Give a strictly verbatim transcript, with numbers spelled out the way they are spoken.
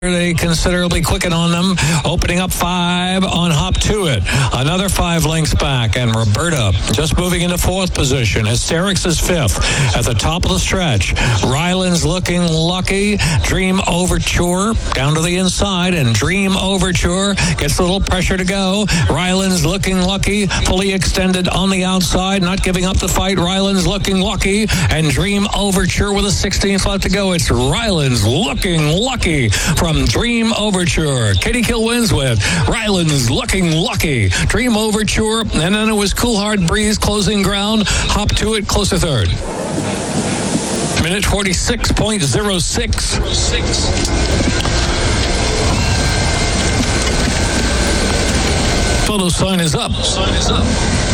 They considerably quicken on them, opening up five on Hop to It. Another five lengths back, and Roberta just moving into fourth position. Hysterics is fifth. At the top of the stretch, Ryland's Looking Lucky. Dream Overture down to the inside, and Dream Overture gets a little pressure to go. Ryland's Looking Lucky, fully extended on the outside, not giving up the fight. Ryland's Looking Lucky, and Dream Overture with a sixteenth left to go. It's Ryland's Looking Lucky from Dream Overture. Katie Kill wins with Ryland's Looking Lucky. Dream Overture, and then it was Cool Hard Breeze closing ground. Hop to It, close to third. Minute forty-six point oh six. Photo sign is up. Sign is up.